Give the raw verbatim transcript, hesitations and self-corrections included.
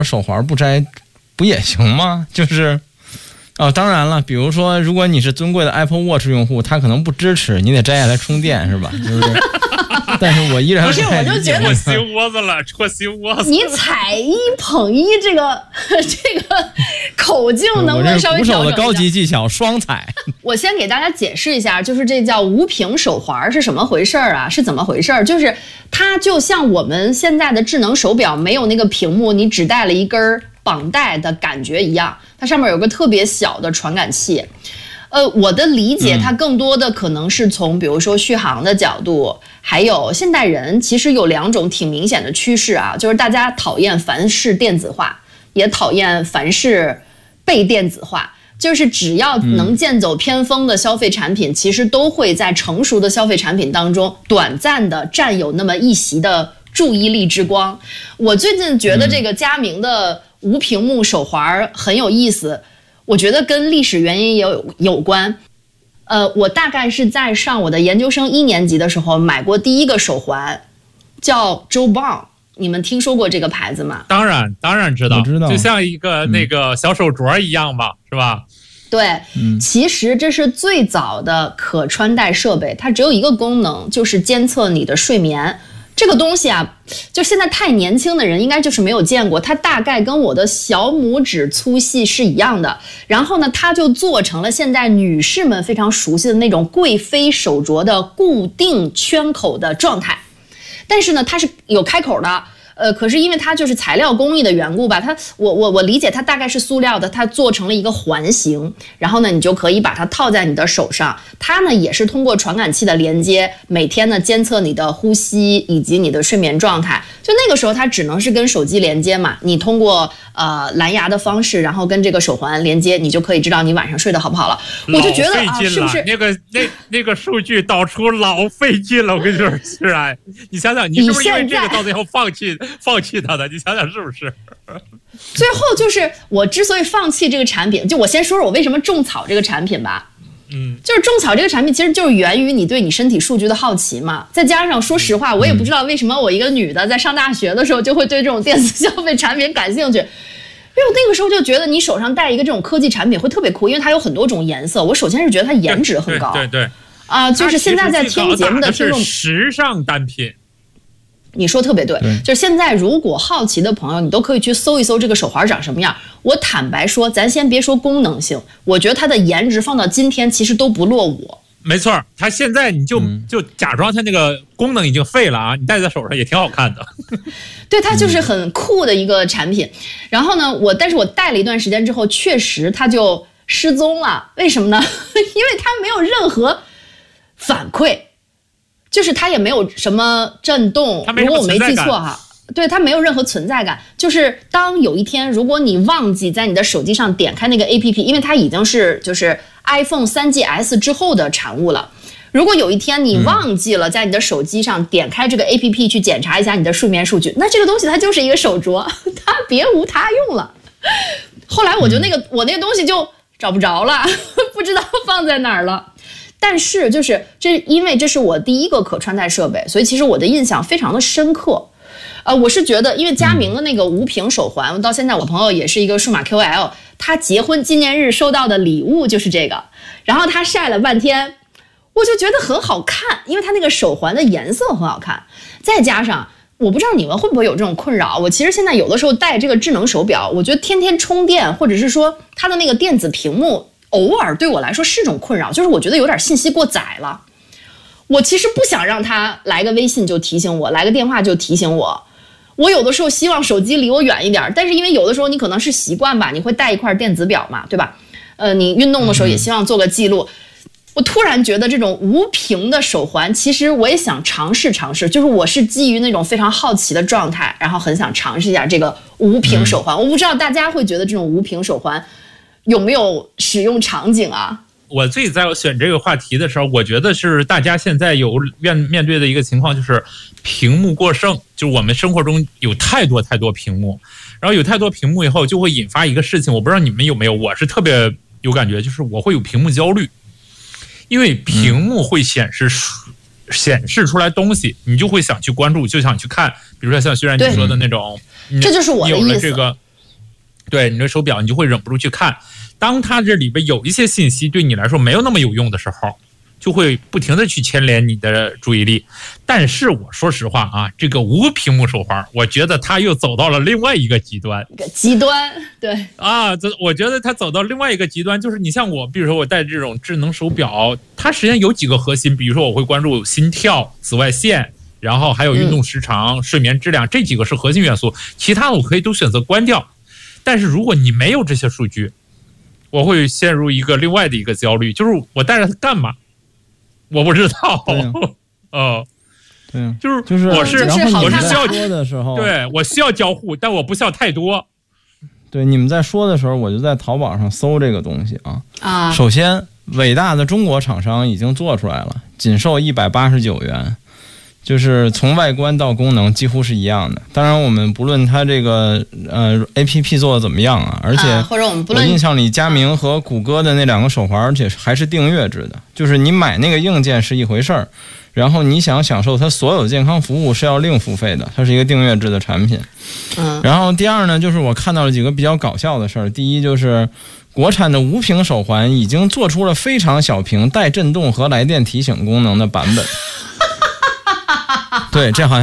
手环不摘不也行吗？就是哦，当然了，比如说如果你是尊贵的 Apple Watch 用户，它可能不支持，你得摘下来充电是吧？就是但是我依然不是，我就觉得戳心窝子了，戳心窝子。 你踩一捧一这个这个口径能不能稍微调整一下？ 我这鼓手的高级技巧双踩。 我先给大家解释一下，就是这叫无屏手环是什么回事啊？是怎么回事？就是它就像我们现在的智能手表没有那个屏幕，你只带了一根绑带的感觉一样，它上面有个特别小的传感器。呃，我的理解，它更多的可能是从比如说续航的角度，还有现代人其实有两种挺明显的趋势啊，就是大家讨厌凡事电子化，也讨厌凡事被电子化。就是只要能剑走偏锋的消费产品，其实都会在成熟的消费产品当中短暂的占有那么一席的注意力之光。我最近觉得这个佳明的无屏幕手环很有意思。我觉得跟历史原因也有有关，呃，我大概是在上我的研究生一年级的时候买过第一个手环，叫 Jobon， 你们听说过这个牌子吗？ 当然，当然知道， 我知道， 就像一个那个小手镯一样吧，嗯、是吧？ 对， 嗯， 其实这是最早的可穿戴设备，它只有一个功能，就是监测你的睡眠。这个东西啊，就现在太年轻的人应该就是没有见过，它大概跟我的小拇指粗细是一样的。然后呢，它就做成了现在女士们非常熟悉的那种贵妃手镯的固定圈口的状态。但是呢，它是有开口的。呃，可是因为它就是材料工艺的缘故吧，它我我我理解它大概是塑料的，它做成了一个环形，然后呢，你就可以把它套在你的手上。它呢也是通过传感器的连接，每天呢监测你的呼吸以及你的睡眠状态。就那个时候它只能是跟手机连接嘛，你通过呃蓝牙的方式，然后跟这个手环连接，你就可以知道你晚上睡得好不好了。我就觉得啊，是不是那个那那个数据导出老费劲了？我跟你说，是啊，你想想，你是不是因为这个到最后放弃？放弃它的，你想想是不是？ 最后就是我之所以放弃这个产品，就我先说说我为什么种草这个产品吧。 嗯， 就是种草这个产品其实就是源于你对你身体数据的好奇嘛，再加上说实话，我也不知道为什么我一个女的在上大学的时候就会对这种电子消费产品感兴趣。因为我那个时候就觉得你手上戴一个这种科技产品会特别酷，因为它有很多种颜色。我首先是觉得它颜值很高， 对对对啊、呃，就是现在在听节目的听众， 时尚单品。 你说特别对，就是现在如果好奇的朋友，你都可以去搜一搜这个手环长什么样。我坦白说，咱先别说功能性，我觉得它的颜值放到今天其实都不落伍。 没错，它现在你就、嗯、就假装它那个功能已经废了啊，你戴在手上也挺好看的。 对，它就是很酷的一个产品。嗯、然后呢，我但是我戴了一段时间之后，确实它就失踪了。为什么呢？因为它没有任何反馈。就是它也没有什么震动，如果我没记错哈，对，它没有任何存在感。就是当有一天，如果你忘记在你的手机上点开那个 A P P， 因为它已经是就是 iPhone 三 G S 之后的产物了。如果有一天你忘记了在你的手机上点开这个 A P P 去检查一下你的睡眠数据，那这个东西它就是一个手镯，它别无他用了。后来我就那个我那个东西就找不着了，不知道放在哪儿了。但是就是这，因为这是我第一个可穿戴设备，所以其实我的印象非常的深刻。呃，我是觉得，因为佳明的那个无屏手环，到现在我朋友也是一个数码 Q O L， 他结婚纪念日收到的礼物就是这个，然后他晒了半天，我就觉得很好看，因为他那个手环的颜色很好看，再加上我不知道你们会不会有这种困扰，我其实现在有的时候戴这个智能手表，我觉得天天充电，或者是说它的那个电子屏幕。偶尔对我来说是种困扰，就是我觉得有点信息过载了。我其实不想让他来个微信就提醒我，来个电话就提醒我。我有的时候希望手机离我远一点，但是因为有的时候你可能是习惯吧，你会带一块电子表嘛，对吧？呃，你运动的时候也希望做个记录。我突然觉得这种无屏的手环，其实我也想尝试尝试，就是我是基于那种非常好奇的状态，然后很想尝试一下这个无屏手环。我不知道大家会觉得这种无屏手环有没有使用场景啊？ 我自己在选这个话题的时候，我觉得是大家现在有面面对的一个情况，就是屏幕过剩，就是我们生活中有太多太多屏幕，然后有太多屏幕以后，就会引发一个事情，我不知道你们有没有，我是特别有感觉，就是我会有屏幕焦虑，因为屏幕会显示、嗯、显示出来东西，你就会想去关注，就想去看，比如说像薛然你说的那种， 这就是我的意思。 这个对你的手表，你就会忍不住去看。当它这里边有一些信息对你来说没有那么有用的时候，就会不停的去牵连你的注意力。但是我说实话啊，这个无屏幕手环，我觉得它又走到了另外一个极端。 一个极端，对啊，这我觉得它走到另外一个极端，就是你像我，比如说我戴这种智能手表，它实际上有几个核心，比如说我会关注心跳、紫外线，然后还有运动时长、嗯、睡眠质量，这几个是核心元素，其他的我可以都选择关掉。但是如果你没有这些数据，我会陷入一个另外的一个焦虑，就是我带着它干嘛？我不知道。哦， 对、啊， 就是就是我是我是需要说的时候， 对我需要交互，但我不需要太多。 对，你们在说的时候，我就在淘宝上搜这个东西啊。 啊， 首先，伟大的中国厂商已经做出来了，仅售一百八十九元。就是从外观到功能几乎是一样的。当然，我们不论它这个呃 A P P 做的怎么样啊，而且、 啊、或者我们不论， 我印象里佳明和谷歌的那两个手环，而且还是订阅制的，就是你买那个硬件是一回事儿，然后你想享受它所有健康服务是要另付费的，它是一个订阅制的产品。 嗯。 然后第二呢，就是我看到了几个比较搞笑的事儿。第一就是国产的无屏手环已经做出了非常小屏带震动和来电提醒功能的版本。对，这好像